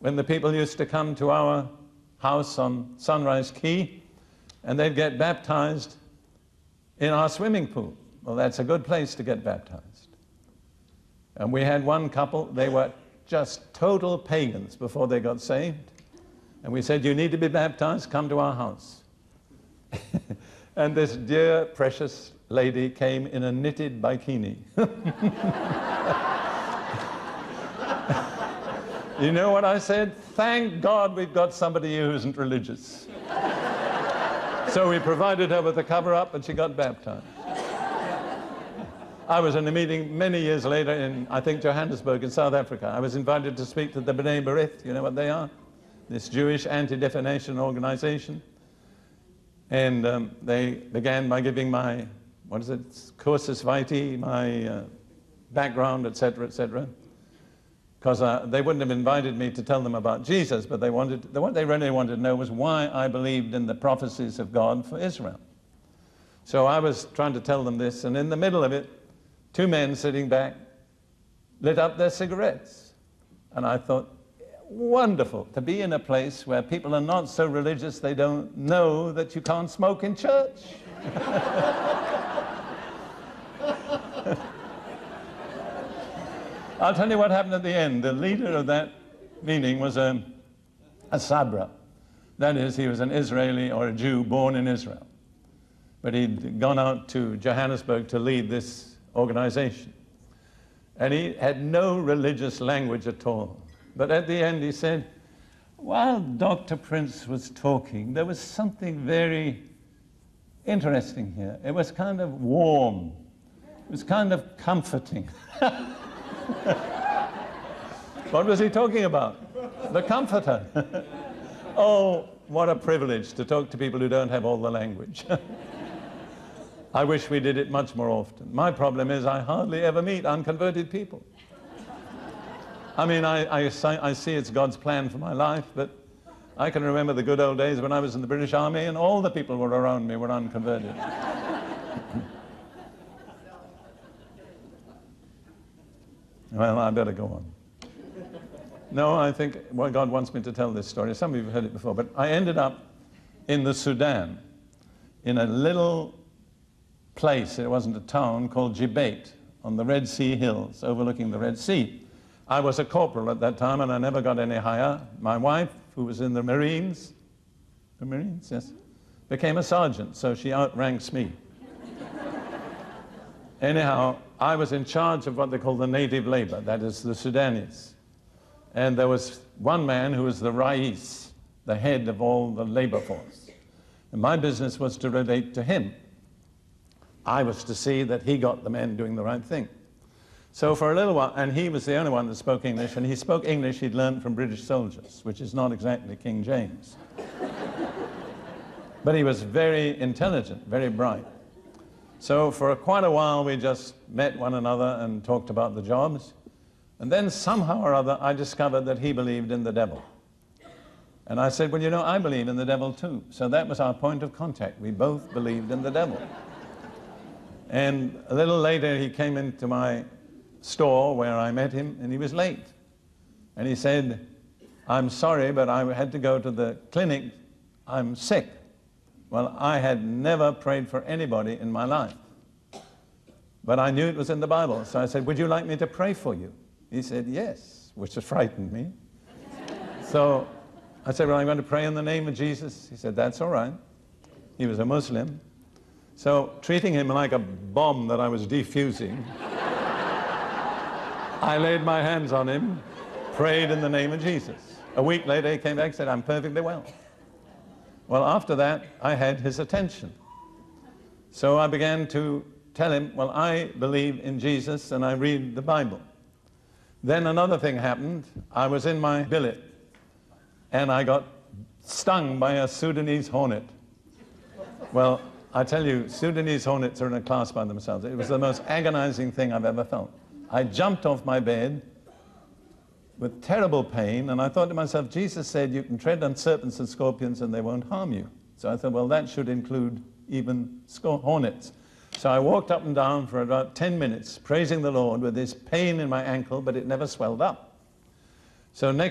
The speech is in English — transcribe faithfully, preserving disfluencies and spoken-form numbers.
when the people used to come to our house on Sunrise Key, and they'd get baptized in our swimming pool. Well, that's a good place to get baptized. And we had one couple, they were just total pagans before they got saved. And we said, you need to be baptized, come to our house. And this dear, precious lady came in a knitted bikini. You know what I said? Thank God we've got somebody who isn't religious. So we provided her with a cover-up and she got baptized. I was in a meeting many years later in, I think, Johannesburg in South Africa. I was invited to speak to the B'nai B'rith. You know what they are? This Jewish anti-defamation organization. And um, they began by giving my, what is it, cursus vitae, my uh, background, et cetera, et cetera. Because uh, they wouldn't have invited me to tell them about Jesus, but they wanted, what they really wanted to know was why I believed in the prophecies of God for Israel. So I was trying to tell them this, and in the middle of it, two men sitting back lit up their cigarettes. And I thought, wonderful to be in a place where people are not so religious they don't know that you can't smoke in church. I'll tell you what happened at the end. The leader of that meeting was a, a Sabra. That is, he was an Israeli or a Jew born in Israel. But he'd gone out to Johannesburg to lead this organization. And he had no religious language at all. But at the end he said, while Doctor Prince was talking, there was something very interesting here. It was kind of warm. It was kind of comforting. What was he talking about? The Comforter. Oh, what a privilege to talk to people who don't have all the language. I wish we did it much more often. My problem is I hardly ever meet unconverted people. I mean, I, I, I see it's God's plan for my life, but I can remember the good old days when I was in the British Army and all the people who were around me were unconverted. Well, I better go on. No, I think well, God wants me to tell this story. Some of you have heard it before, but I ended up in the Sudan, in a little place, it wasn't a town, called Jibate, on the Red Sea hills, overlooking the Red Sea. I was a corporal at that time, and I never got any higher. My wife, who was in the Marines, the Marines, yes, became a sergeant, so she outranks me. Anyhow, I was in charge of what they call the native labor, that is the Sudanese. And there was one man who was the Rais, the head of all the labor force. And my business was to relate to him. I was to see that he got the men doing the right thing. So for a little while, and he was the only one that spoke English, and he spoke English he'd learned from British soldiers, which is not exactly King James. But he was very intelligent, very bright. So for quite a while, we just met one another and talked about the jobs. And then somehow or other, I discovered that he believed in the devil. And I said, well, you know, I believe in the devil too. So that was our point of contact. We both believed in the devil. And a little later, he came into my store where I met him, and he was late. And he said, I'm sorry, but I had to go to the clinic. I'm sick. Well, I had never prayed for anybody in my life. But I knew it was in the Bible. So I said, would you like me to pray for you? He said, yes, which frightened me. So I said, well, I'm going to pray in the name of Jesus. He said, that's all right. He was a Muslim. So treating him like a bomb that I was defusing, I laid my hands on him, prayed in the name of Jesus. A week later, he came back and said, I'm perfectly well. Well, after that, I had his attention. So I began to tell him, well, I believe in Jesus and I read the Bible. Then another thing happened. I was in my billet and I got stung by a Sudanese hornet. Well, I tell you, Sudanese hornets are in a class by themselves. It was the most agonizing thing I've ever felt. I jumped off my bed with terrible pain, and I thought to myself, Jesus said you can tread on serpents and scorpions and they won't harm you. So I thought, well, that should include even hornets. So I walked up and down for about ten minutes, praising the Lord with this pain in my ankle, but it never swelled up. So next